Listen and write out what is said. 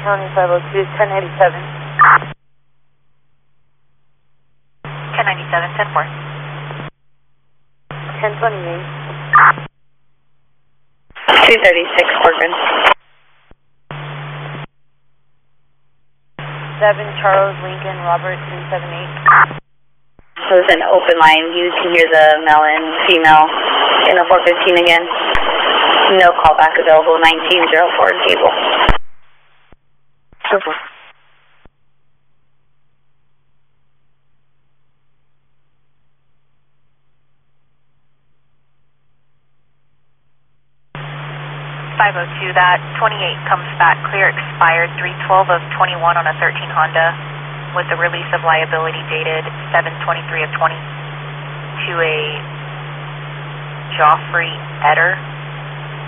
County 502, 1087. 1097, 10-4. 1028. 236, Corcoran. 7 Charles Lincoln Robert 378. So it's an open line. You can hear the male and female in the 415 again. No callback available, 1904 table. So far. That 28 comes back clear, expired 3/12 of 21 on a 13 Honda with the release of liability dated 7/23 of 20 to a Joffrey Etter.